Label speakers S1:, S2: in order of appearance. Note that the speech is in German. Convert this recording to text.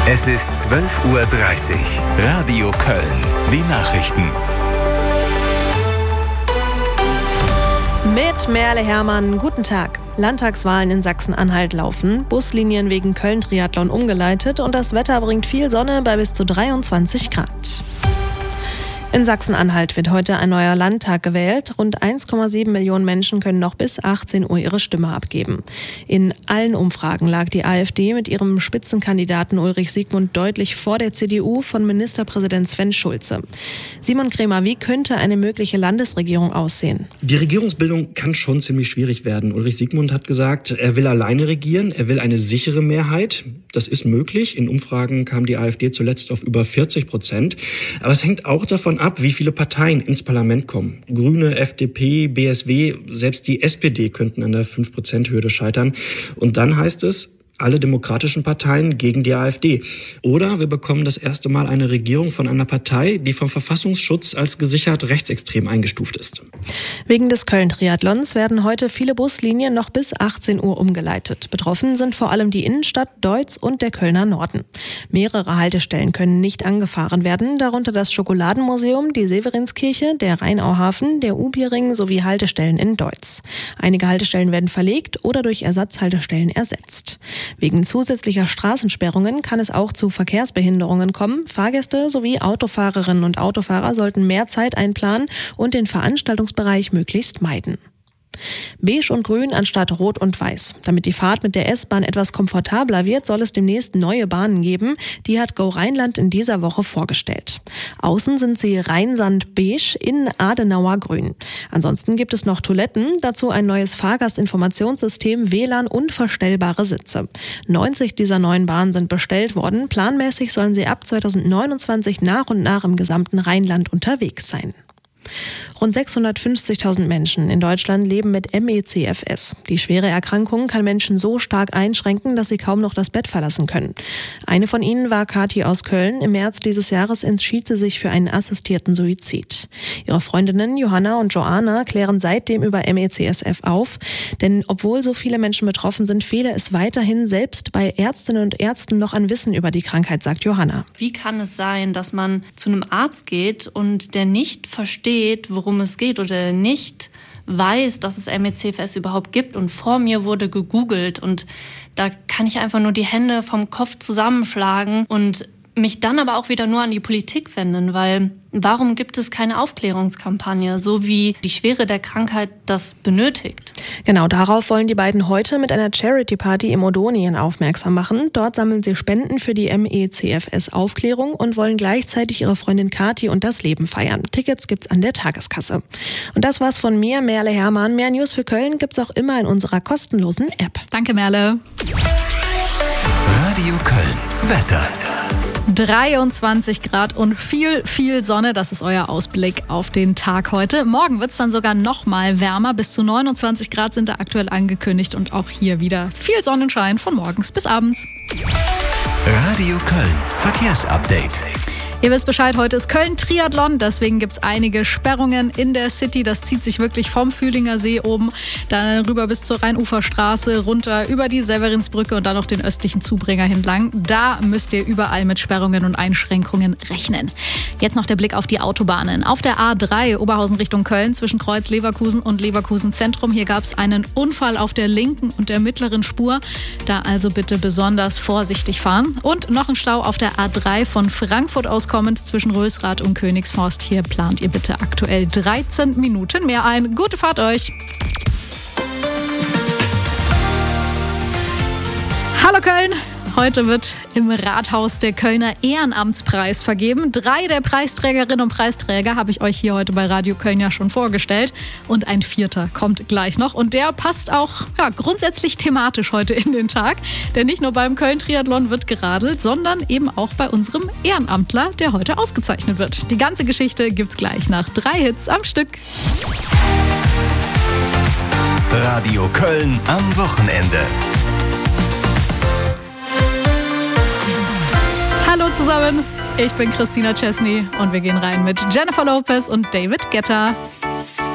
S1: Es ist 12:30 Uhr. Radio Köln. Die Nachrichten.
S2: Mit Merle Hermann, guten Tag. Landtagswahlen in Sachsen-Anhalt laufen, Buslinien wegen Köln-Triathlon umgeleitet und das Wetter bringt viel Sonne bei bis zu 23 Grad. In Sachsen-Anhalt wird heute ein neuer Landtag gewählt. Rund 1,7 Millionen Menschen können noch bis 18 Uhr ihre Stimme abgeben. In allen Umfragen lag die AfD mit ihrem Spitzenkandidaten Ulrich Siegmund deutlich vor der CDU von Ministerpräsident Sven Schulze. Simon Krämer, wie könnte eine mögliche Landesregierung aussehen?
S3: Die Regierungsbildung kann schon ziemlich schwierig werden. Ulrich Siegmund hat gesagt, er will alleine regieren, er will eine sichere Mehrheit. Das ist möglich. In Umfragen kam die AfD zuletzt auf über 40%. Aber es hängt auch davon ab, wie viele Parteien ins Parlament kommen. Grüne, FDP, BSW, selbst die SPD könnten an der 5%-Hürde scheitern. Und dann heißt es, alle demokratischen Parteien gegen die AfD. Oder wir bekommen das erste Mal eine Regierung von einer Partei, die vom Verfassungsschutz als gesichert rechtsextrem eingestuft ist.
S2: Wegen des Köln-Triathlons werden heute viele Buslinien noch bis 18 Uhr umgeleitet. Betroffen sind vor allem die Innenstadt, Deutz und der Kölner Norden. Mehrere Haltestellen können nicht angefahren werden, darunter das Schokoladenmuseum, die Severinskirche, der Rheinauhafen, der U-Biering sowie Haltestellen in Deutz. Einige Haltestellen werden verlegt oder durch Ersatzhaltestellen ersetzt. Wegen zusätzlicher Straßensperrungen kann es auch zu Verkehrsbehinderungen kommen. Fahrgäste sowie Autofahrerinnen und Autofahrer sollten mehr Zeit einplanen und den Veranstaltungsbereich möglichst meiden. Beige und Grün anstatt Rot und Weiß. Damit die Fahrt mit der S-Bahn etwas komfortabler wird, soll es demnächst neue Bahnen geben. Die hat Go Rheinland in dieser Woche vorgestellt. Außen sind sie Rheinsand-Beige, innen Adenauer Grün. Ansonsten gibt es noch Toiletten, dazu ein neues Fahrgastinformationssystem, WLAN und verstellbare Sitze. 90 dieser neuen Bahnen sind bestellt worden. Planmäßig sollen sie ab 2029 nach und nach im gesamten Rheinland unterwegs sein. Rund 650.000 Menschen in Deutschland leben mit ME/CFS. Die schwere Erkrankung kann Menschen so stark einschränken, dass sie kaum noch das Bett verlassen können. Eine von ihnen war Kathi aus Köln. Im März dieses Jahres entschied sie sich für einen assistierten Suizid. Ihre Freundinnen Johanna und Joanna klären seitdem über ME/CFS auf. Denn obwohl so viele Menschen betroffen sind, fehle es weiterhin selbst bei Ärztinnen und Ärzten noch an Wissen über die Krankheit, sagt Johanna.
S4: Wie kann es sein, dass man zu einem Arzt geht und der nicht versteht, worum es geht oder nicht weiß, dass es ME/CFS überhaupt gibt und vor mir wurde gegoogelt und da kann ich einfach nur die Hände vom Kopf zusammenschlagen und mich dann aber auch wieder nur an die Politik wenden, weil warum gibt es keine Aufklärungskampagne, so wie die Schwere der Krankheit das benötigt?
S2: Genau, darauf wollen die beiden heute mit einer Charity-Party im Odonien aufmerksam machen. Dort sammeln sie Spenden für die ME/CFS-Aufklärung und wollen gleichzeitig ihre Freundin Kathi und das Leben feiern. Tickets gibt's an der Tageskasse. Und das war's von mir, Merle Hermann. Mehr News für Köln gibt's auch immer in unserer kostenlosen App.
S5: Danke, Merle.
S1: Radio Köln. Wetter.
S5: 23 Grad und viel Sonne. Das ist euer Ausblick auf den Tag heute. Morgen wird es dann sogar noch mal wärmer. Bis zu 29 Grad sind da aktuell angekündigt. Und auch hier wieder viel Sonnenschein von morgens bis abends.
S1: Radio Köln. Verkehrsupdate.
S5: Ihr wisst Bescheid, heute ist Köln-Triathlon, deswegen gibt es einige Sperrungen in der City. Das zieht sich wirklich vom Fühlinger See oben, dann rüber bis zur Rheinuferstraße, runter über die Severinsbrücke und dann noch den östlichen Zubringer entlang. Da müsst ihr überall mit Sperrungen und Einschränkungen rechnen. Jetzt noch der Blick auf die Autobahnen. Auf der A3 Oberhausen Richtung Köln zwischen Kreuz Leverkusen und Leverkusen Zentrum. Hier gab es einen Unfall auf der linken und der mittleren Spur. Da also bitte besonders vorsichtig fahren. Und noch ein Stau auf der A3 von Frankfurt aus kommend zwischen Rösrath und Königsforst. Hier plant ihr bitte aktuell 13 Minuten mehr ein. Gute Fahrt euch! Hallo Köln! Heute wird im Rathaus der Kölner Ehrenamtspreis vergeben. 3 der Preisträgerinnen und Preisträger habe ich euch hier heute bei Radio Köln ja schon vorgestellt. Und ein 4. kommt gleich noch. Und der passt auch grundsätzlich thematisch heute in den Tag. Denn nicht nur beim Köln-Triathlon wird geradelt, sondern eben auch bei unserem Ehrenamtler, der heute ausgezeichnet wird. Die ganze Geschichte gibt's gleich nach 3 Hits am Stück.
S1: Radio Köln am Wochenende.
S5: Hallo zusammen, ich bin Christina Chesney und wir gehen rein mit Jennifer Lopez und David Guetta.